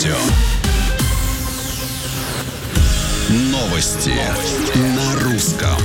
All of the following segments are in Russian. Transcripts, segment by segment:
радио. Новости на русском.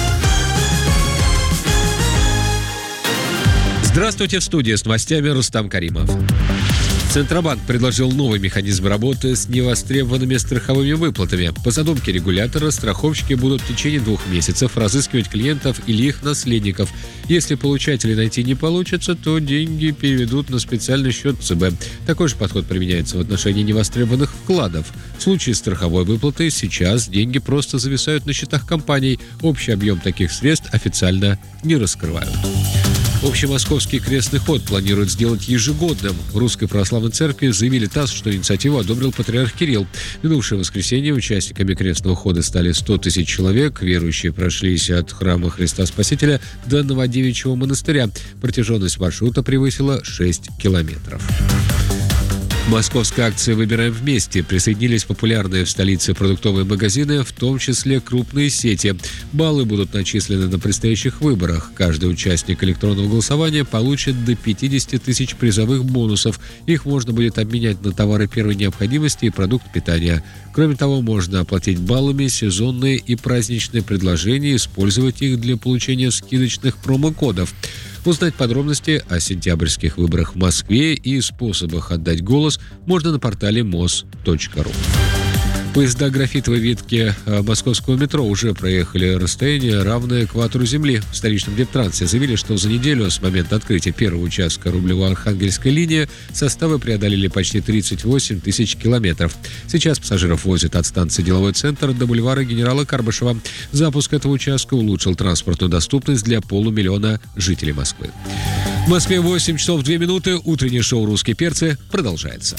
Здравствуйте, в студии с новостями Рустам Каримов. Центробанк предложил новый механизм работы с невостребованными страховыми выплатами. По задумке регулятора, страховщики будут в течение 2 месяцев разыскивать клиентов или их наследников. Если получателей найти не получится, то деньги переведут на специальный счет ЦБ. Такой же подход применяется в отношении невостребованных вкладов. В случае страховой выплаты сейчас деньги просто зависают на счетах компаний. Общий объем таких средств официально не раскрывают. Общемосковский крестный ход планируют сделать ежегодным. В Русской Православной Церкви заявили ТАСС, что инициативу одобрил патриарх Кирилл. В минувшее воскресенье участниками крестного хода стали 100 тысяч человек. Верующие прошлись от храма Христа Спасителя до Новодевичьего монастыря. Протяженность маршрута превысила 6 километров. Московской акции «Выбираем вместе» присоединились популярные в столице продуктовые магазины, в том числе крупные сети. Баллы будут начислены на предстоящих выборах. Каждый участник электронного голосования получит до 50 тысяч призовых бонусов. Их можно будет обменять на товары первой необходимости и продукт питания. Кроме того, можно оплатить баллами сезонные и праздничные предложения и использовать их для получения скидочных промокодов. Узнать подробности о сентябрьских выборах в Москве и способах отдать голос можно на портале mos.ru. Поезда графитовой ветки московского метро уже проехали расстояние, равное экватору Земли. В столичном Дептрансе заявили, что за неделю с момента открытия первого участка Рублево-Архангельской линии составы преодолели почти 38 тысяч километров. Сейчас пассажиров возят от станции «Деловой центр» до бульвара генерала Карбышева. Запуск этого участка улучшил транспортную доступность для полумиллиона жителей Москвы. В Москве 8 часов 2 минуты. Утреннее шоу «Русские перцы» продолжается.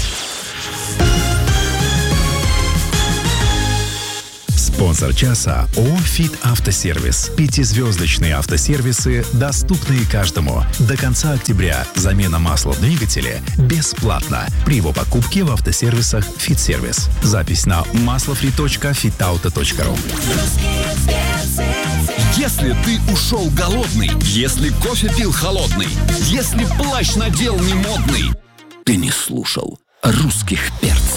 Спонсор часа ООО «ФИТ Автосервис». 5-звездочные автосервисы, доступные каждому. До конца октября замена масла в двигателе бесплатна при его покупке в автосервисах «ФИТ Сервис». Запись на maslofree.fitauto.ru. Если ты ушел голодный, если кофе пил холодный, если плащ надел не модный, ты не слушал русских перцев.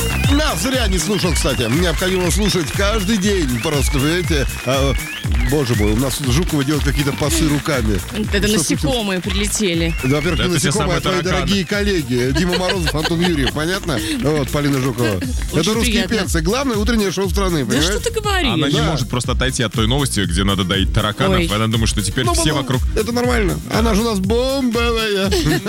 Зря не слушал, кстати. Необходимо слушать каждый день. Просто, понимаете, боже мой, у нас Жукова делает какие-то пасы руками. Это насекомые прилетели. Во-первых, не насекомые, а твои дорогие коллеги. Дима Морозов, Антон Юрьев, понятно? Вот, Полина Жукова. Это «Русские перцы». Главное утреннее шоу страны, понимаешь? Да что ты говоришь? Она не может просто отойти от той новости, где надо доить тараканов. Ой. Она думает, что теперь все вокруг... Это нормально. Она же у нас бомбовая.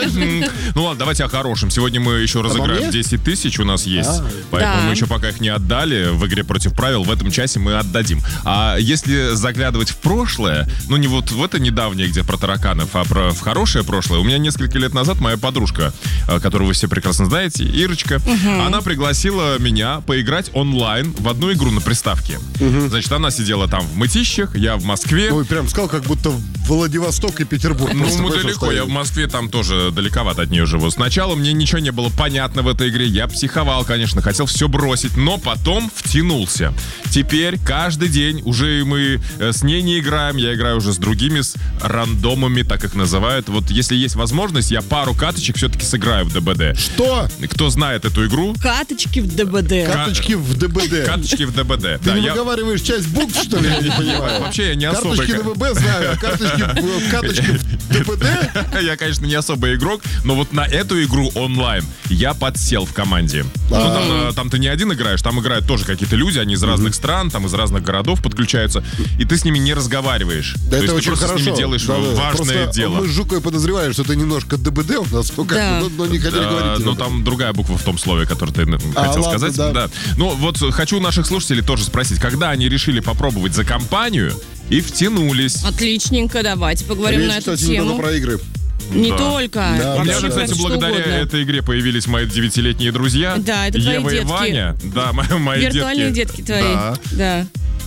Ну ладно, давайте о хорошем. Сегодня мы еще разыграем 10 тысяч, у нас есть. Поэтому мы еще пока их не отдали в игре против правил. В этом часе мы отдадим. А если заглядывать в прошлое, ну не вот в это недавнее, где про тараканов, а в хорошее прошлое. У меня несколько лет назад моя подружка, которую вы все прекрасно знаете, Ирочка, она пригласила меня поиграть онлайн в одну игру на приставке. Значит, она сидела там в Мытищах, я в Москве. Ой, прям сказал, как будто Владивосток и Петербург. Ну, мы далеко, я в Москве, там тоже далековато от нее живу. Сначала мне ничего не было понятно в этой игре. Я психовал, конечно, хотел все бросить, но потом втянулся. Теперь каждый день уже мы с ней не играем, я играю уже с другими, с рандомами, так их называют. Вот если есть возможность, я пару каточек все-таки сыграю в ДБД. Что? Кто знает эту игру? Каточки в ДБД. Карточки в ДБД. Каточки в ДБД. Ты не выговариваешь часть букв, что ли? Я не понимаю. Вообще я не особо... Карточки ДБД знаю, а карточки в ДБД? Я, конечно, не особый игрок, но вот на эту игру онлайн я подсел в команде. Ну, там ты не один играешь, там играют тоже какие-то люди, они из разных стран, там из разных городов подключаются, и ты с ними не разговариваешь. Да, то это есть очень ты просто хорошо. с ними делаешь важное просто дело. Мы с Жуковой подозревали, что ты немножко ДБД у нас, но не хотели говорить. Ну, там другая буква в том слове, которое ты хотел сказать. Да. Ну, вот хочу наших слушателей тоже спросить, когда они решили попробовать за компанию и втянулись. Отличненько, давайте поговорим Речь, на эту кстати, не только тему. про игры. Не Да. только. Да. У меня Вообще же, кстати, что благодаря угодно. этой игре появились мои 9-летние друзья. Да, это твои Ева и детки. Ваня. Да, мои Виртуальные детки твои. Да. Да.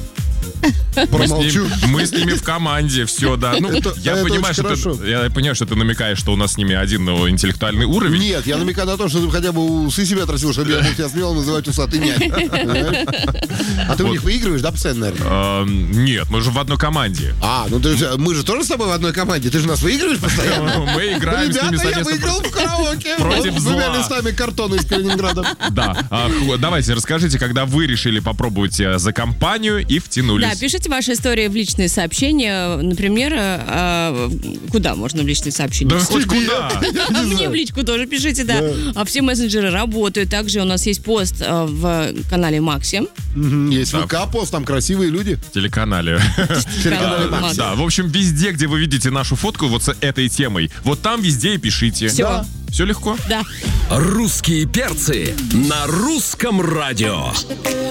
Промолчу. Мы с ними в команде, все, да. Ну, я понимаю, что ты намекаешь, что у нас с ними один интеллектуальный уровень. Нет, я намекаю на то, что ты хотя бы усы себя отрастил, чтобы я мог тебя смело называть усатый нянь. А ты у них выигрываешь, да, постоянно, наверное? Нет, мы же в одной команде. Ну мы же тоже с тобой в одной команде. Ты же нас выигрываешь постоянно. Мы играем с ними Ребята, я совместно выиграл в караоке. против С двумя зла. листами картона из Калининграда. Да. Давайте, расскажите, когда вы решили попробовать за компанию и втянулись. Да, пишите ваши истории в личные сообщения. Например, куда можно в личные сообщения? Да хоть куда. А мне в личку тоже пишите, да. А все мессенджеры работают. Также у нас есть пост в канале Макси. Есть ВК-пост, там красивые люди. В телеканале. Макс. Да, в общем, везде, где вы видите нашу фотку вот с этой темой, вот там везде и пишите. Все. Да. Все легко? Да. Русские перцы на русском радио.